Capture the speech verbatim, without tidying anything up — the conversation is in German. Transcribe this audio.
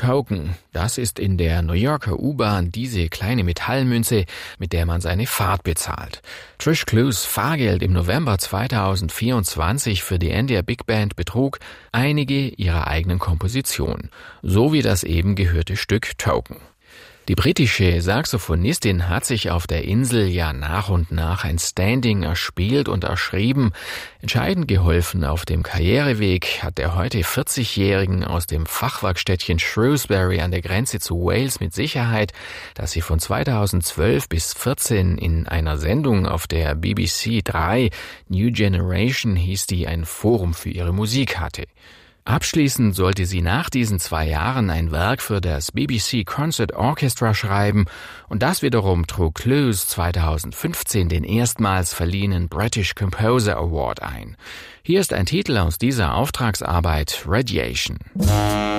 Token. Das ist in der New Yorker U-Bahn diese kleine Metallmünze, mit der man seine Fahrt bezahlt. Trish Clues Fahrgeld im November zweitausendvierundzwanzig für die India Big Band betrug einige ihrer eigenen Kompositionen, so wie das eben gehörte Stück Token. Die britische Saxophonistin hat sich auf der Insel ja nach und nach ein Standing erspielt und erschrieben. Entscheidend geholfen auf dem Karriereweg hat der heute vierzigjährigen aus dem Fachwerkstädtchen Shrewsbury an der Grenze zu Wales mit Sicherheit, dass sie von zweitausendzwölf bis vierzehn in einer Sendung auf der B B C drei, New Generation hieß die, ein Forum für ihre Musik hatte. Abschließend sollte sie nach diesen zwei Jahren ein Werk für das B B C Concert Orchestra schreiben und das wiederum trug Clues zweitausendfünfzehn den erstmals verliehenen British Composer Award ein. Hier ist ein Titel aus dieser Auftragsarbeit, Radiation.